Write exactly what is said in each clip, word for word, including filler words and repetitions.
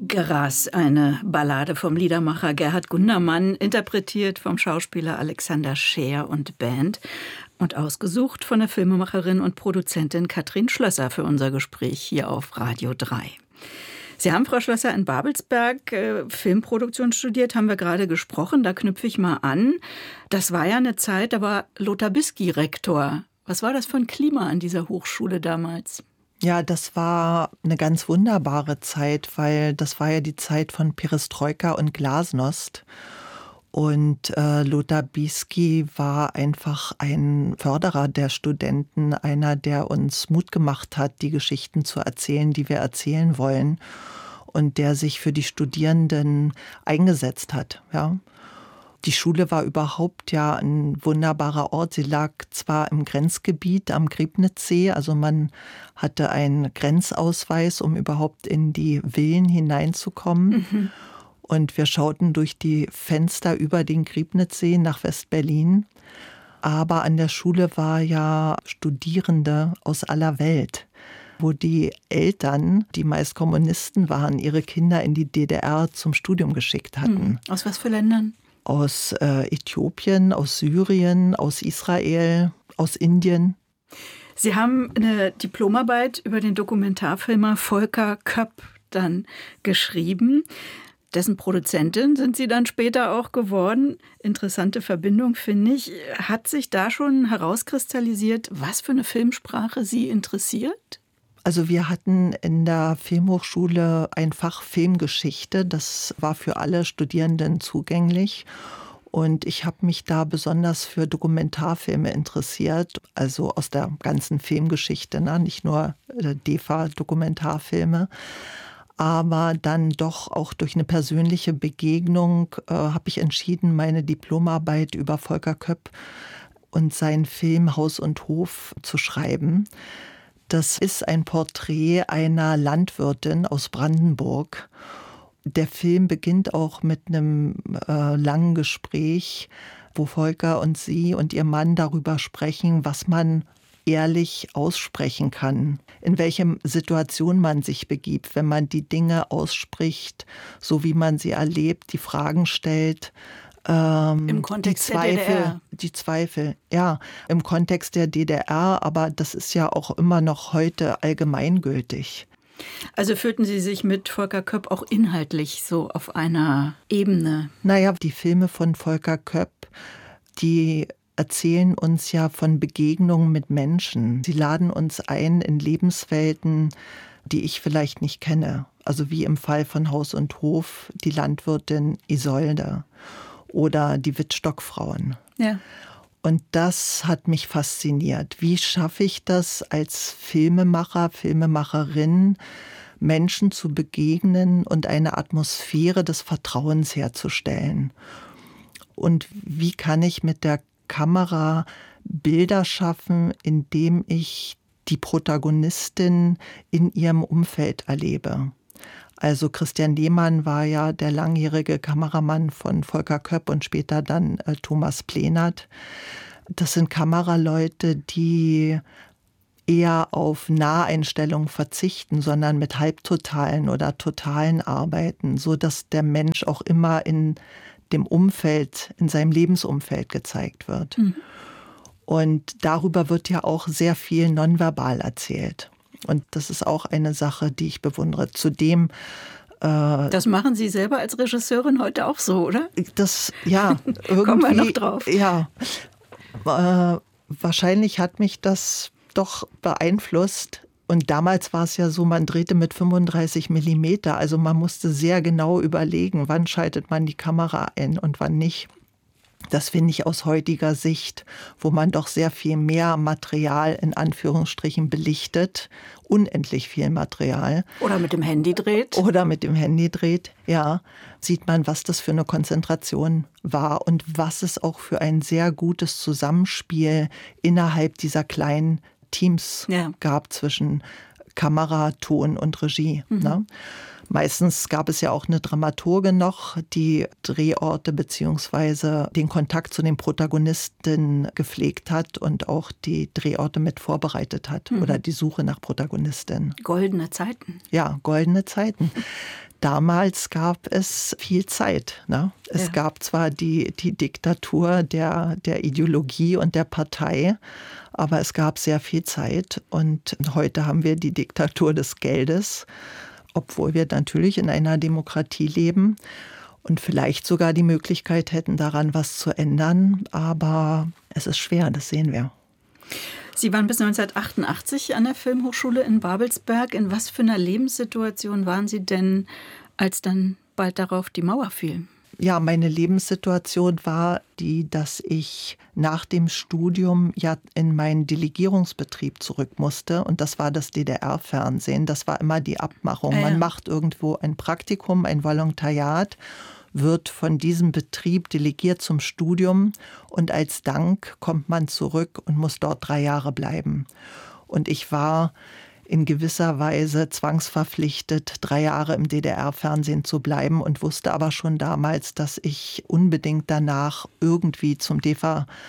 Gras, eine Ballade vom Liedermacher Gerhard Gundermann, interpretiert vom Schauspieler Alexander Scheer und Band und ausgesucht von der Filmemacherin und Produzentin Katrin Schlösser für unser Gespräch hier auf Radio drei. Sie haben, Frau Schlösser, in Babelsberg äh, Filmproduktion studiert, haben wir gerade gesprochen, da knüpfe ich mal an. Das war ja eine Zeit, da war Lothar Bisky Rektor. Was war das für ein Klima an dieser Hochschule damals? Ja, das war eine ganz wunderbare Zeit, weil das war ja die Zeit von Perestroika und Glasnost. Und äh, Lothar Bisky war einfach ein Förderer der Studenten, einer, der uns Mut gemacht hat, die Geschichten zu erzählen, die wir erzählen wollen. Und der sich für die Studierenden eingesetzt hat, ja. Die Schule war überhaupt ja ein wunderbarer Ort. Sie lag zwar im Grenzgebiet am Griebnitzsee, also man hatte einen Grenzausweis, um überhaupt in die Villen hineinzukommen. Mhm. Und wir schauten durch die Fenster über den Griebnitzsee nach West-Berlin. Aber an der Schule war ja Studierende aus aller Welt, wo die Eltern, die meist Kommunisten waren, ihre Kinder in die D D R zum Studium geschickt hatten. Aus was für Ländern? Aus äh, Äthiopien, aus Syrien, aus Israel, aus Indien. Sie haben eine Diplomarbeit über den Dokumentarfilmer Volker Köpp dann geschrieben. Dessen Produzentin sind Sie dann später auch geworden. Interessante Verbindung, finde ich. Hat sich da schon herauskristallisiert, was für eine Filmsprache Sie interessiert? Also wir hatten in der Filmhochschule ein Fach Filmgeschichte. Das war für alle Studierenden zugänglich. Und ich habe mich da besonders für Dokumentarfilme interessiert, also aus der ganzen Filmgeschichte, ne? Nicht nur D E F A-Dokumentarfilme. Aber dann doch auch durch eine persönliche Begegnung äh, habe ich entschieden, meine Diplomarbeit über Volker Köpp und seinen Film Haus und Hof zu schreiben. Das ist ein Porträt einer Landwirtin aus Brandenburg. Der Film beginnt auch mit einem äh, langen Gespräch, wo Volker und sie und ihr Mann darüber sprechen, was man ehrlich aussprechen kann, in welche Situation man sich begibt, wenn man die Dinge ausspricht, so wie man sie erlebt, die Fragen stellt. Ähm, Im Kontext die Zweifel, der D D R. Die Zweifel, ja, im Kontext der D D R, aber das ist ja auch immer noch heute allgemeingültig. Also fühlten Sie sich mit Volker Köpp auch inhaltlich so auf einer Ebene? Naja, die Filme von Volker Köpp, die erzählen uns ja von Begegnungen mit Menschen. Sie laden uns ein in Lebenswelten, die ich vielleicht nicht kenne. Also wie im Fall von Haus und Hof, die Landwirtin Isolde oder die Wittstockfrauen. Ja. Und das hat mich fasziniert. Wie schaffe ich das als Filmemacher, Filmemacherin, Menschen zu begegnen und eine Atmosphäre des Vertrauens herzustellen? Und wie kann ich mit der Kamera Bilder schaffen, indem ich die Protagonistin in ihrem Umfeld erlebe? Also Christian Lehmann war ja der langjährige Kameramann von Volker Köpp und später dann äh, Thomas Plehnert. Das sind Kameraleute, die eher auf Naheinstellungen verzichten, sondern mit Halbtotalen oder Totalen arbeiten, sodass der Mensch auch immer in dem Umfeld, in seinem Lebensumfeld gezeigt wird. Mhm. Und darüber wird ja auch sehr viel nonverbal erzählt. Und das ist auch eine Sache, die ich bewundere. Zudem äh, das machen Sie selber als Regisseurin heute auch so, oder? Das, ja. irgendwie, Kommen wir noch drauf. Ja. Äh, wahrscheinlich hat mich das doch beeinflusst. Und damals war es ja so, man drehte mit fünfunddreißig Millimeter. Also man musste sehr genau überlegen, wann schaltet man die Kamera ein und wann nicht. Das finde ich aus heutiger Sicht, wo man doch sehr viel mehr Material in Anführungsstrichen belichtet, unendlich viel Material. Oder mit dem Handy dreht. Oder mit dem Handy dreht, ja, sieht man, was das für eine Konzentration war und was es auch für ein sehr gutes Zusammenspiel innerhalb dieser kleinen Teams ja. gab zwischen Kamera, Ton und Regie. Mhm. Ne? Meistens gab es ja auch eine Dramaturgin noch, die Drehorte bzw. den Kontakt zu den Protagonisten gepflegt hat und auch die Drehorte mit vorbereitet hat mhm. oder die Suche nach Protagonistin. Goldene Zeiten. Ja, goldene Zeiten. Damals gab es viel Zeit. Ne? Es ja. gab zwar die, die Diktatur der, der Ideologie und der Partei, aber es gab sehr viel Zeit. Und heute haben wir die Diktatur des Geldes, obwohl wir natürlich in einer Demokratie leben und vielleicht sogar die Möglichkeit hätten, daran was zu ändern. Aber es ist schwer, das sehen wir. Sie waren bis neunzehnhundertachtundachtzig an der Filmhochschule in Babelsberg. In was für einer Lebenssituation waren Sie denn, als dann bald darauf die Mauer fiel? Ja, meine Lebenssituation war die, dass ich nach dem Studium ja in meinen Delegierungsbetrieb zurück musste. Und das war das D D R-Fernsehen. Das war immer die Abmachung. Ah, ja. Man macht irgendwo ein Praktikum, ein Volontariat, wird von diesem Betrieb delegiert zum Studium und als Dank kommt man zurück und muss dort drei Jahre bleiben. Und ich war in gewisser Weise zwangsverpflichtet, drei Jahre im D D R-Fernsehen zu bleiben und wusste aber schon damals, dass ich unbedingt danach irgendwie zum D E F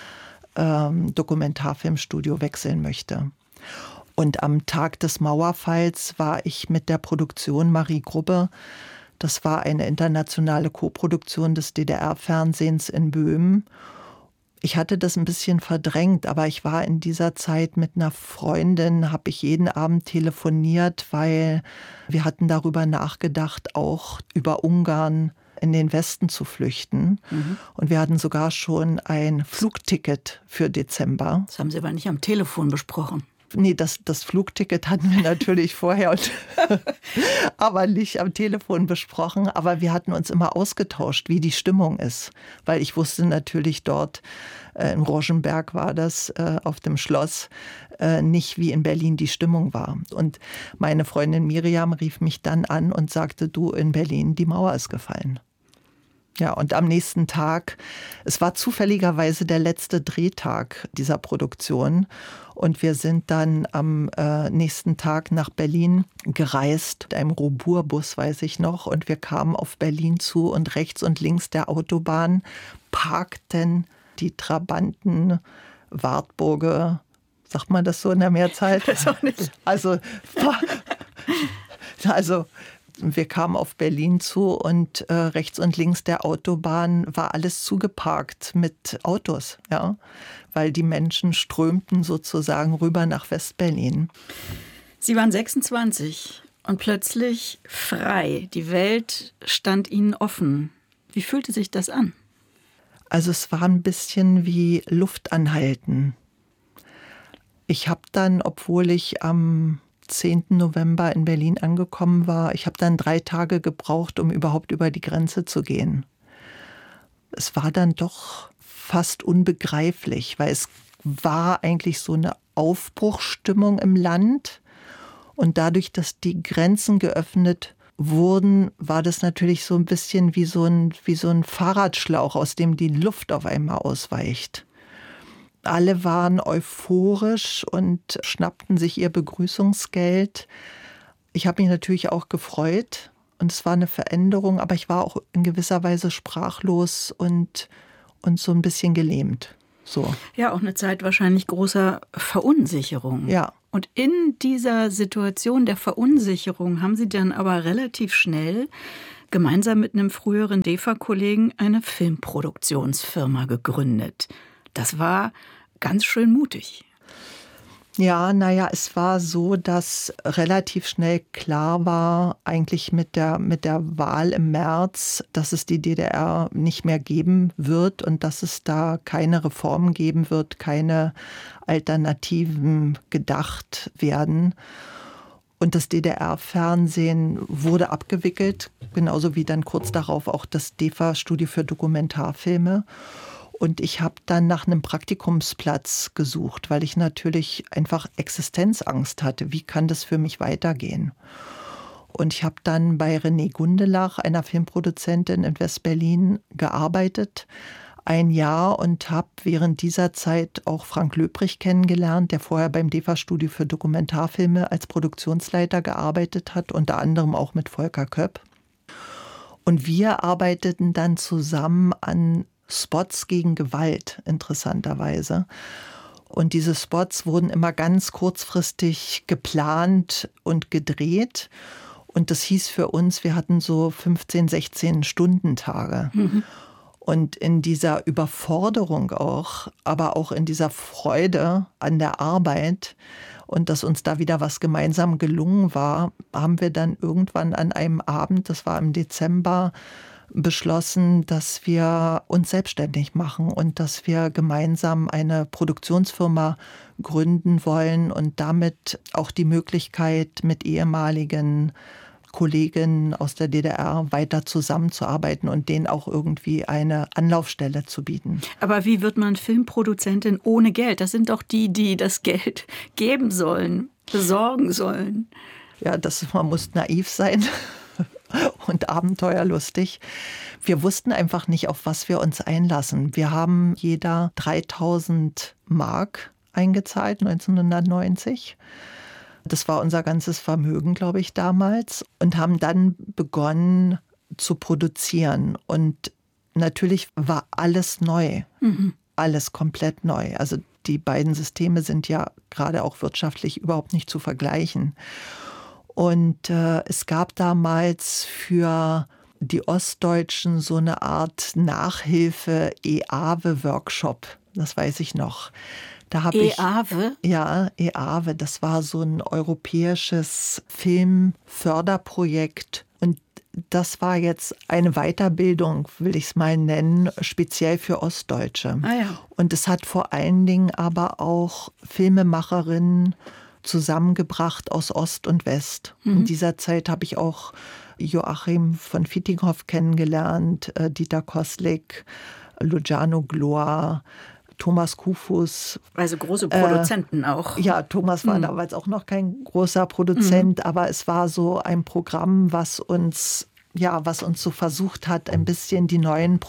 A-Dokumentarfilmstudio ähm, wechseln möchte. Und am Tag des Mauerfalls war ich mit der Produktion Marie Grubbe. Das war eine internationale Koproduktion des D D R-Fernsehens in Böhmen. Ich hatte das ein bisschen verdrängt, aber ich war in dieser Zeit mit einer Freundin, habe ich jeden Abend telefoniert, weil wir hatten darüber nachgedacht, auch über Ungarn in den Westen zu flüchten. Mhm. Und wir hatten sogar schon ein Flugticket für Dezember. Das haben Sie aber nicht am Telefon besprochen. Nee, das, das Flugticket hatten wir natürlich vorher, und aber nicht am Telefon besprochen. Aber wir hatten uns immer ausgetauscht, wie die Stimmung ist. Weil ich wusste natürlich dort, äh, in Rosenberg war das, äh, auf dem Schloss, äh, nicht wie in Berlin die Stimmung war. Und meine Freundin Miriam rief mich dann an und sagte, du, in Berlin, die Mauer ist gefallen. Ja, und am nächsten Tag, es war zufälligerweise der letzte Drehtag dieser Produktion. Und wir sind dann am äh, nächsten Tag nach Berlin gereist, mit einem Robur-Bus, weiß ich noch. Und wir kamen auf Berlin zu und rechts und links der Autobahn parkten die Trabanten, Wartburge, sagt man das so in der Mehrzahl? Das auch nicht. Also, also wir kamen auf Berlin zu und äh, rechts und links der Autobahn war alles zugeparkt mit Autos, ja, weil die Menschen strömten sozusagen rüber nach Westberlin. Sie waren sechsundzwanzig und plötzlich frei. Die Welt stand Ihnen offen. Wie fühlte sich das an? Also es war ein bisschen wie Luft anhalten. Ich habe dann, obwohl ich am zehnten November in Berlin angekommen war, ich habe dann drei Tage gebraucht, um überhaupt über die Grenze zu gehen. Es war dann doch fast unbegreiflich, weil es war eigentlich so eine Aufbruchsstimmung im Land. Und dadurch, dass die Grenzen geöffnet wurden, war das natürlich so ein bisschen wie so ein, wie so ein Fahrradschlauch, aus dem die Luft auf einmal ausweicht. Alle waren euphorisch und schnappten sich ihr Begrüßungsgeld. Ich habe mich natürlich auch gefreut und es war eine Veränderung, aber ich war auch in gewisser Weise sprachlos und, und so ein bisschen gelähmt. So. Ja, auch eine Zeit wahrscheinlich großer Verunsicherung. Ja. Und in dieser Situation der Verunsicherung haben Sie dann aber relativ schnell gemeinsam mit einem früheren D E F A-Kollegen eine Filmproduktionsfirma gegründet. Das war ganz schön mutig. Ja, naja, es war so, dass relativ schnell klar war, eigentlich mit der, mit der Wahl im März, dass es die D D R nicht mehr geben wird und dass es da keine Reformen geben wird, keine Alternativen gedacht werden. Und das D D R-Fernsehen wurde abgewickelt, genauso wie dann kurz darauf auch das D E F A-Studio für Dokumentarfilme. Und ich habe dann nach einem Praktikumsplatz gesucht, weil ich natürlich einfach Existenzangst hatte. Wie kann das für mich weitergehen? Und ich habe dann bei René Gundelach, einer Filmproduzentin in Westberlin, gearbeitet, ein Jahr, und habe während dieser Zeit auch Frank Löbrich kennengelernt, der vorher beim D E F A-Studio für Dokumentarfilme als Produktionsleiter gearbeitet hat, unter anderem auch mit Volker Köpp. Und wir arbeiteten dann zusammen an Spots gegen Gewalt, interessanterweise. Und diese Spots wurden immer ganz kurzfristig geplant und gedreht. Und das hieß für uns, wir hatten so fünfzehn, sechzehn Stundentage. Mhm. Und in dieser Überforderung auch, aber auch in dieser Freude an der Arbeit und dass uns da wieder was gemeinsam gelungen war, haben wir dann irgendwann an einem Abend, das war im Dezember, beschlossen, dass wir uns selbstständig machen und dass wir gemeinsam eine Produktionsfirma gründen wollen und damit auch die Möglichkeit, mit ehemaligen Kolleginnen aus der D D R weiter zusammenzuarbeiten und denen auch irgendwie eine Anlaufstelle zu bieten. Aber wie wird man Filmproduzentin ohne Geld? Das sind doch die, die das Geld geben sollen, besorgen sollen. Ja, das, man muss naiv sein und abenteuerlustig. Wir wussten einfach nicht, auf was wir uns einlassen. Wir haben jeder dreitausend Mark eingezahlt, neunzehnhundertneunzig. Das war unser ganzes Vermögen, glaube ich, damals. Und haben dann begonnen zu produzieren. Und natürlich war alles neu. Mhm. Alles komplett neu. Also die beiden Systeme sind ja gerade auch wirtschaftlich überhaupt nicht zu vergleichen. Und äh, es gab damals für die Ostdeutschen so eine Art Nachhilfe-E A W E-Workshop. Das weiß ich noch. Da habe ich E A W E? Ja, E A W E. Das war so ein europäisches Filmförderprojekt. Und das war jetzt eine Weiterbildung, will ich es mal nennen, speziell für Ostdeutsche. Ah, ja. Und es hat vor allen Dingen aber auch Filmemacherinnen zusammengebracht aus Ost und West. Mhm. In dieser Zeit habe ich auch Joachim von Fittinghoff kennengelernt, äh, Dieter Koslik, Luciano Gloa, Thomas Kufus. Also große Produzenten äh, auch. Ja, Thomas war mhm. damals auch noch kein großer Produzent, mhm. aber es war so ein Programm, was uns, ja, was uns so versucht hat, ein bisschen die neuen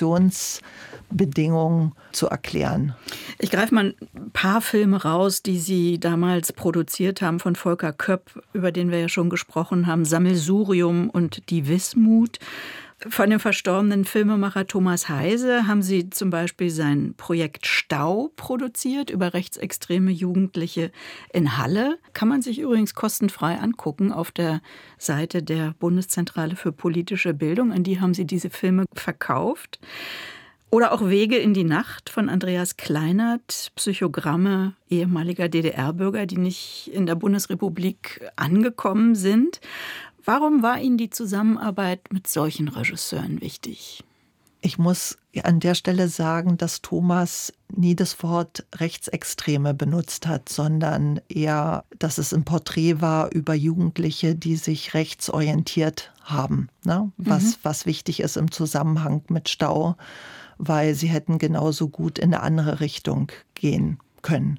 Produktionsbedingungen zu erklären. Ich greife mal ein paar Filme raus, die Sie damals produziert haben, von Volker Köpp, über den wir ja schon gesprochen haben, Sammelsurium und Die Wismut. Von dem verstorbenen Filmemacher Thomas Heise haben Sie zum Beispiel sein Projekt Stau produziert über rechtsextreme Jugendliche in Halle. Kann man sich übrigens kostenfrei angucken auf der Seite der Bundeszentrale für politische Bildung. An die haben Sie diese Filme verkauft. Oder auch Wege in die Nacht von Andreas Kleinert, Psychogramme ehemaliger D D R-Bürger, die nicht in der Bundesrepublik angekommen sind. Warum war Ihnen die Zusammenarbeit mit solchen Regisseuren wichtig? Ich muss an der Stelle sagen, dass Thomas nie das Wort Rechtsextreme benutzt hat, sondern eher, dass es ein Porträt war über Jugendliche, die sich rechtsorientiert haben. Ne? Was, mhm. was wichtig ist im Zusammenhang mit Stau, weil sie hätten genauso gut in eine andere Richtung gehen können.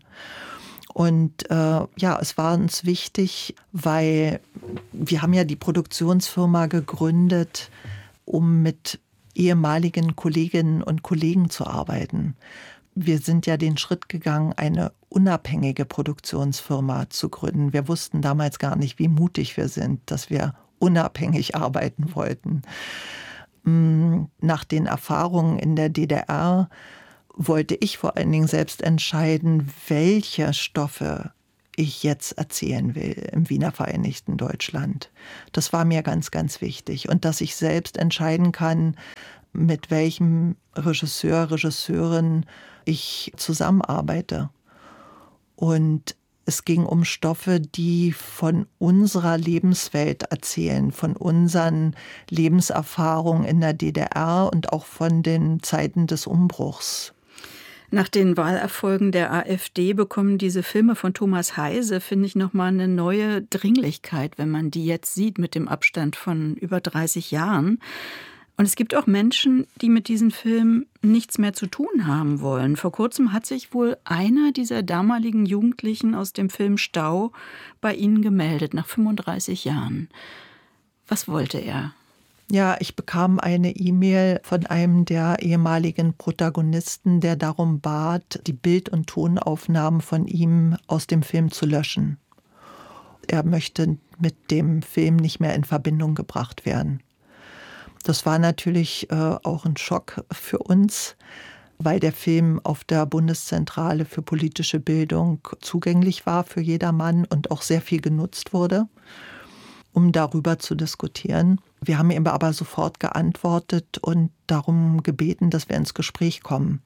Und äh, ja, es war uns wichtig, weil wir haben ja die Produktionsfirma gegründet, um mit ehemaligen Kolleginnen und Kollegen zu arbeiten. Wir sind ja den Schritt gegangen, eine unabhängige Produktionsfirma zu gründen. Wir wussten damals gar nicht, wie mutig wir sind, dass wir unabhängig arbeiten wollten. Nach den Erfahrungen in der D D R wollte ich vor allen Dingen selbst entscheiden, welche Stoffe ich jetzt erzählen will im Wiener Vereinigten Deutschland. Das war mir ganz, ganz wichtig. Und dass ich selbst entscheiden kann, mit welchem Regisseur, Regisseurin ich zusammenarbeite. Und es ging um Stoffe, die von unserer Lebenswelt erzählen, von unseren Lebenserfahrungen in der D D R und auch von den Zeiten des Umbruchs. Nach den Wahlerfolgen der AfD bekommen diese Filme von Thomas Heise, finde ich, nochmal eine neue Dringlichkeit, wenn man die jetzt sieht mit dem Abstand von über dreißig Jahren. Und es gibt auch Menschen, die mit diesen Filmen nichts mehr zu tun haben wollen. Vor kurzem hat sich wohl einer dieser damaligen Jugendlichen aus dem Film Stau bei Ihnen gemeldet, nach fünfunddreißig Jahren. Was wollte er? Ja, ich bekam eine E-Mail von einem der ehemaligen Protagonisten, der darum bat, die Bild- und Tonaufnahmen von ihm aus dem Film zu löschen. Er möchte mit dem Film nicht mehr in Verbindung gebracht werden. Das war natürlich äh, auch ein Schock für uns, weil der Film auf der Bundeszentrale für politische Bildung zugänglich war für jedermann und auch sehr viel genutzt wurde. um darüber zu diskutieren. Wir haben ihm aber sofort geantwortet und darum gebeten, dass wir ins Gespräch kommen,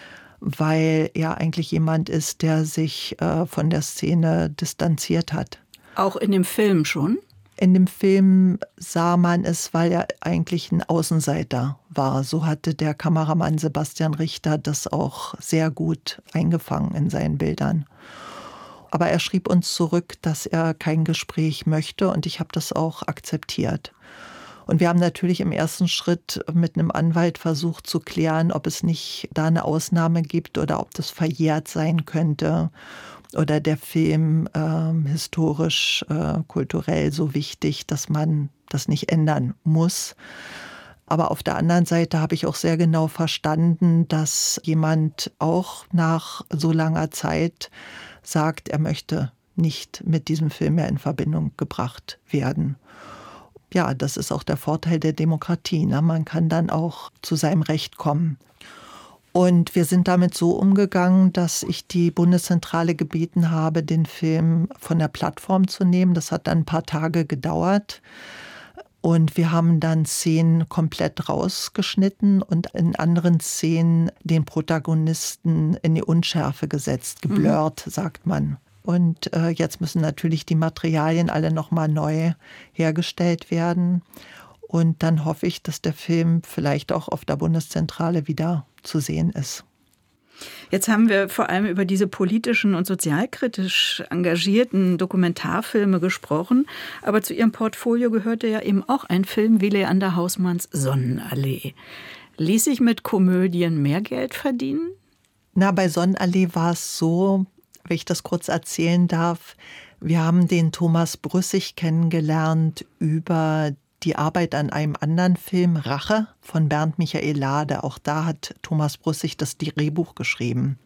weil er eigentlich jemand ist, der sich äh, von der Szene distanziert hat. Auch in dem Film schon? In dem Film sah man es, weil er eigentlich ein Außenseiter war. So hatte der Kameramann Sebastian Richter das auch sehr gut eingefangen in seinen Bildern. Aber er schrieb uns zurück, dass er kein Gespräch möchte, und ich habe das auch akzeptiert. Und wir haben natürlich im ersten Schritt mit einem Anwalt versucht zu klären, ob es nicht da eine Ausnahme gibt oder ob das verjährt sein könnte. Oder der Film äh, historisch, äh, kulturell so wichtig, dass man das nicht ändern muss. Aber auf der anderen Seite habe ich auch sehr genau verstanden, dass jemand auch nach so langer Zeit sagt, er möchte nicht mit diesem Film mehr in Verbindung gebracht werden. Ja, das ist auch der Vorteil der Demokratie, ne? Man kann dann auch zu seinem Recht kommen. Und wir sind damit so umgegangen, dass ich die Bundeszentrale gebeten habe, den Film von der Plattform zu nehmen. Das hat dann ein paar Tage gedauert. Und wir haben dann Szenen komplett rausgeschnitten und in anderen Szenen den Protagonisten in die Unschärfe gesetzt, geblurrt, mhm. sagt man. Und äh, jetzt müssen natürlich die Materialien alle nochmal neu hergestellt werden. Und dann hoffe ich, dass der Film vielleicht auch auf der Bundeszentrale wieder zu sehen ist. Jetzt haben wir vor allem über diese politischen und sozialkritisch engagierten Dokumentarfilme gesprochen. Aber zu Ihrem Portfolio gehörte ja eben auch ein Film wie Leander Hausmanns Sonnenallee. Ließ sich mit Komödien mehr Geld verdienen? Na, bei Sonnenallee war es so, wenn ich das kurz erzählen darf, wir haben den Thomas Brüssig kennengelernt über die Arbeit an einem anderen Film, Rache, von Bernd Michael Lade. Auch da hat Thomas Brüssig das Drehbuch geschrieben.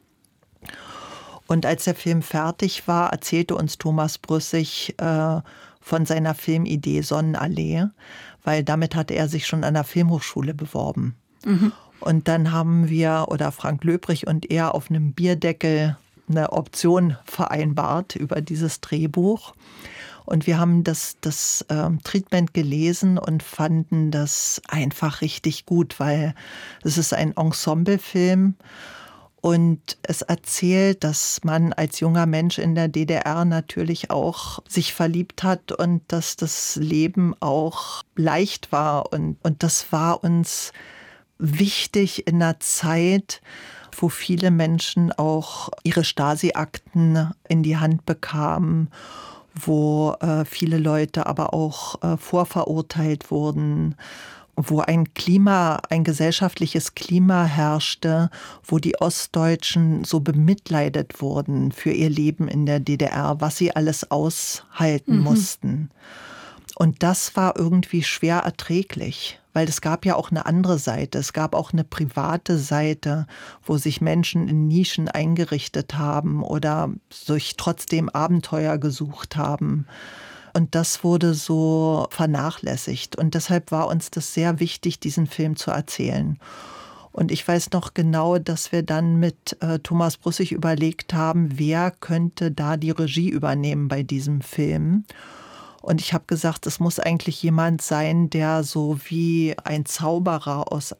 Und als der Film fertig war, erzählte uns Thomas Brüssig äh, von seiner Filmidee Sonnenallee, weil damit hatte er sich schon an der Filmhochschule beworben. Mhm. Und dann haben wir, oder Frank Löbrich und er, auf einem Bierdeckel eine Option vereinbart über dieses Drehbuch. Und wir haben das, das ähm, Treatment gelesen und fanden das einfach richtig gut, weil es ist ein Ensemblefilm und es erzählt, dass man als junger Mensch in der D D R natürlich auch sich verliebt hat und dass das Leben auch leicht war. Und, und das war uns wichtig in einer Zeit, wo viele Menschen auch ihre Stasi-Akten in die Hand bekamen, wo äh, viele Leute aber auch äh, vorverurteilt wurden, wo ein Klima, ein gesellschaftliches Klima herrschte, wo die Ostdeutschen so bemitleidet wurden für ihr Leben in der D D R, was sie alles aushalten mhm. mussten. Und das war irgendwie schwer erträglich, weil es gab ja auch eine andere Seite. Es gab auch eine private Seite, wo sich Menschen in Nischen eingerichtet haben oder sich trotzdem Abenteuer gesucht haben. Und das wurde so vernachlässigt. Und deshalb war uns das sehr wichtig, diesen Film zu erzählen. Und ich weiß noch genau, dass wir dann mit äh, Thomas Brüssig überlegt haben, wer könnte da die Regie übernehmen bei diesem Film. Und ich habe gesagt, es muss eigentlich jemand sein, der so wie ein Zauberer aus